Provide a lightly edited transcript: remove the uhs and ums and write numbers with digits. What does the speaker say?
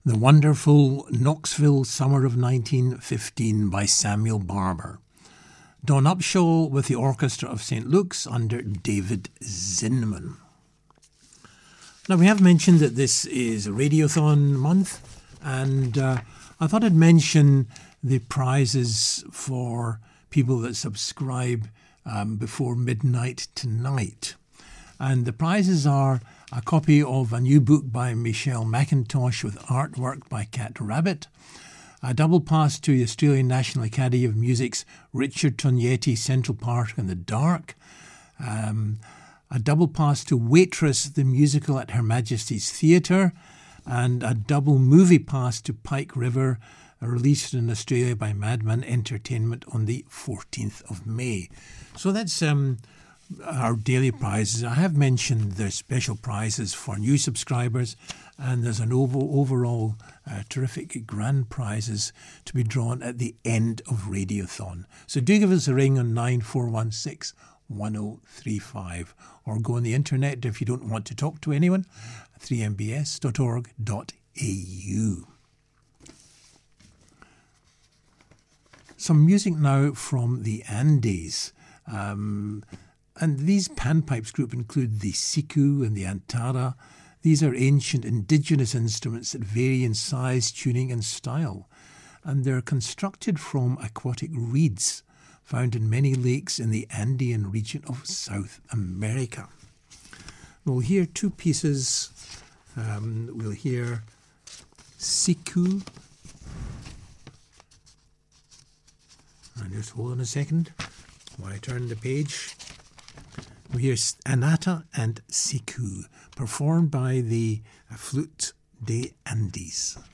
The Wonderful Knoxville Summer of 1915 by Samuel Barber. Don Upshaw with the Orchestra of St. Luke's under David Zinman. Now, we have mentioned that this is a Radiothon month, and I thought I'd mention the prizes for people that subscribe before midnight tonight. And the prizes are a copy of a new book by Michelle McIntosh with artwork by Cat Rabbit, a double pass to the Australian National Academy of Music's Richard Tognetti Central Park in the Dark, a double pass to Waitress the Musical at Her Majesty's Theatre, and a double movie pass to Pike River, released in Australia by Madman Entertainment on the 14th of May. So that's our daily prizes. I have mentioned there's special prizes for new subscribers, and there's an overall terrific grand prizes to be drawn at the end of Radiothon. So do give us a ring on 9416 1035, or go on the internet if you don't want to talk to anyone, 3mbs.org.au. Some music now from the Andes. And these panpipes group include the siku and the antara. These are ancient indigenous instruments that vary in size, tuning and style. And they're constructed from aquatic reeds found in many lakes in the Andean region of South America. We'll hear two pieces. We'll hear siku. And just hold on a second while I turn the page. We hear Anata and Siku, performed by the Flute de Andes.